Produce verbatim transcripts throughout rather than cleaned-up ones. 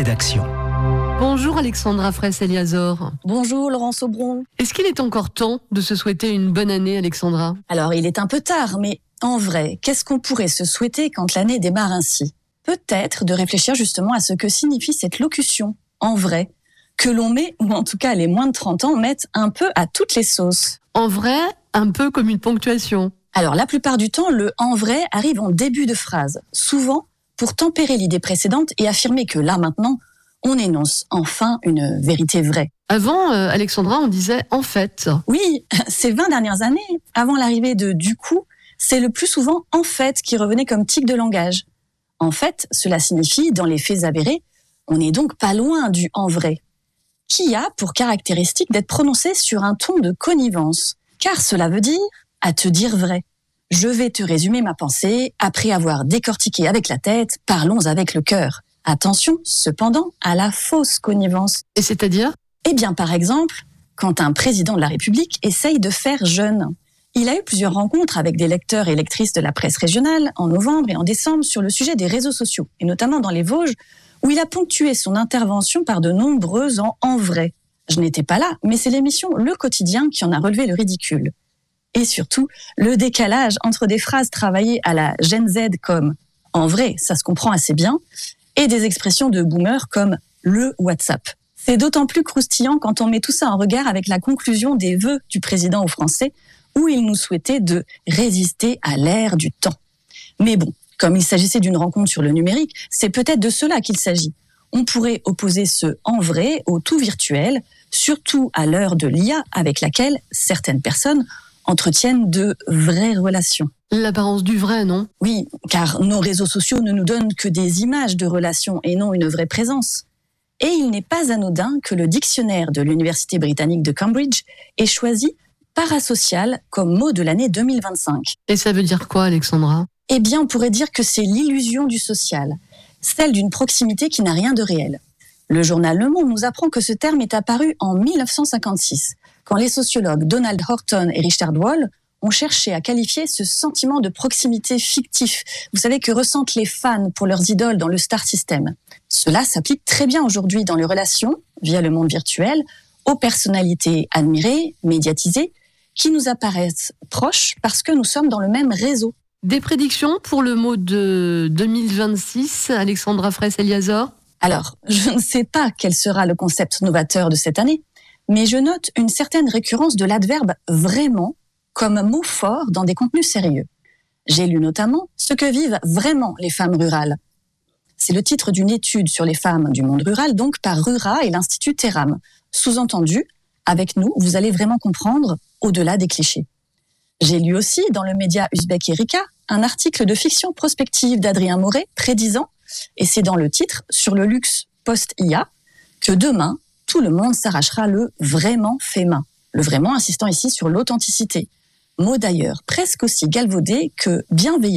rédaction. Bonjour Alexandra Fraisse-Eliazor. Bonjour Laurence Aubron. Est-ce qu'il est encore temps de se souhaiter une bonne année, Alexandra ? Alors il est un peu tard, mais en vrai, qu'est-ce qu'on pourrait se souhaiter quand l'année démarre ainsi ? Peut-être de réfléchir justement à ce que signifie cette locution, en vrai, que l'on met, ou en tout cas les moins de trente ans, mettent un peu à toutes les sauces. En vrai, un peu comme une ponctuation. Alors la plupart du temps, le « en vrai » arrive en début de phrase, souvent pour tempérer l'idée précédente et affirmer que là maintenant, on énonce enfin une vérité vraie. Avant, euh, Alexandra, on disait « en fait ». Oui, ces vingt dernières années, avant l'arrivée de « du coup », c'est le plus souvent « en fait » qui revenait comme tic de langage. En fait, cela signifie, dans les faits avérés, on n'est donc pas loin du « en vrai », qui a pour caractéristique d'être prononcé sur un ton de connivence. Car cela veut dire « à te dire vrai ». Je vais te résumer ma pensée, après avoir décortiqué avec la tête, parlons avec le cœur. Attention, cependant, à la fausse connivence. Et c'est-à-dire ? Eh bien, par exemple, quand un président de la République essaye de faire jeune. Il a eu plusieurs rencontres avec des lecteurs et lectrices de la presse régionale en novembre et en décembre sur le sujet des réseaux sociaux, et notamment dans les Vosges, où il a ponctué son intervention par de nombreuses en « en vrai ». Je n'étais pas là, mais c'est l'émission Le Quotidien qui en a relevé le ridicule. Et surtout, le décalage entre des phrases travaillées à la Gen Z comme « en vrai, ça se comprend assez bien » et des expressions de boomers comme « le WhatsApp ». C'est d'autant plus croustillant quand on met tout ça en regard avec la conclusion des vœux du président aux Français, où il nous souhaitait de résister à l'ère du temps. Mais bon, comme il s'agissait d'une rencontre sur le numérique, c'est peut-être de cela qu'il s'agit. On pourrait opposer ce « en vrai » au tout virtuel, surtout à l'heure de l'I A avec laquelle certaines personnes entretiennent de vraies relations. L'apparence du vrai, non ? Oui, car nos réseaux sociaux ne nous donnent que des images de relations et non une vraie présence. Et il n'est pas anodin que le dictionnaire de l'Université britannique de Cambridge ait choisi parasocial comme mot de l'année deux mille vingt-cinq. Et ça veut dire quoi, Alexandra ? Eh bien, on pourrait dire que c'est l'illusion du social, celle d'une proximité qui n'a rien de réel. Le journal Le Monde nous apprend que ce terme est apparu en dix-neuf cent cinquante-six, quand les sociologues Donald Horton et Richard Wall ont cherché à qualifier ce sentiment de proximité fictif, vous savez, que ressentent les fans pour leurs idoles dans le star system. Cela s'applique très bien aujourd'hui dans les relations, via le monde virtuel, aux personnalités admirées, médiatisées, qui nous apparaissent proches parce que nous sommes dans le même réseau. Des prédictions pour le mot de deux mille vingt-six, Alexandra Fraisse-Eliazor ? Alors, je ne sais pas quel sera le concept novateur de cette année, mais je note une certaine récurrence de l'adverbe « vraiment » comme mot fort dans des contenus sérieux. J'ai lu notamment « Ce que vivent vraiment les femmes rurales ». C'est le titre d'une étude sur les femmes du monde rural, donc par Rura et l'Institut Terram. Sous-entendu, avec nous, vous allez vraiment comprendre au-delà des clichés. J'ai lu aussi dans le média Uzbek Erika un article de fiction prospective d'Adrien Moret prédisant, et c'est dans le titre, sur le luxe post-I A, que demain, tout le monde s'arrachera le « vraiment fait main ». Le « vraiment » insistant ici sur l'authenticité. Mot d'ailleurs presque aussi galvaudé que « bienveillance ».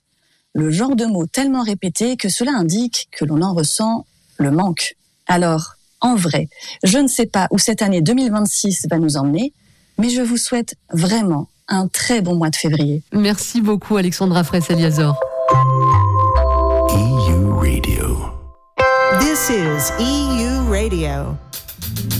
Le genre de mot tellement répété que cela indique que l'on en ressent le manque. Alors, en vrai, je ne sais pas où cette année deux mille vingt-six va nous emmener, mais je vous souhaite vraiment un très bon mois de février. Merci beaucoup Alexandra Fraisse-Eliazor. E U Radio. This is E U Radio.